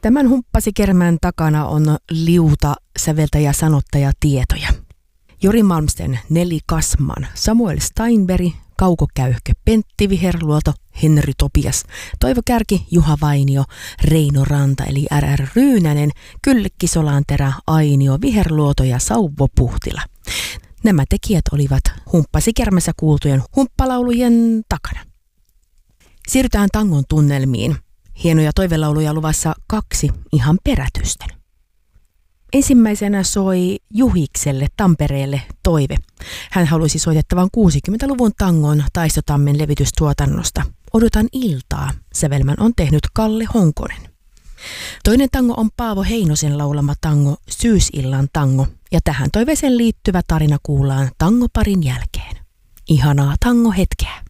Tämän humppasikermän takana on liuta säveltäjä sanottaja tietoja. Jori Malmsten, Nelli Kasman, Samuel Steinberg, Kauko Käyhkö, Pentti Viherluoto, Henry Topias, Toivo Kärki, Juha Vainio, Reino Ranta eli R.R. Ryynänen, Kyllikki Solanterä, Ainio Viherluoto ja Sauvo Puhtila. Nämä tekijät olivat humppasikermässä kuultujen humppalaulujen takana. Siirrytään tangon tunnelmiin. Hienoja toivelauluja luvassa 2 ihan perätysten. Ensimmäisenä soi Juhikselle Tampereelle toive. Hän halusi soitettavan 60-luvun tangon Taistotammen levitystuotannosta. Odotan iltaa. Sävelmän on tehnyt Kalle Honkonen. Toinen tango on Paavo Heinosen laulama tango Syysillan tango, ja tähän toiveeseen liittyvä tarina kuullaan tangoparin jälkeen. Ihanaa tangohetkeä.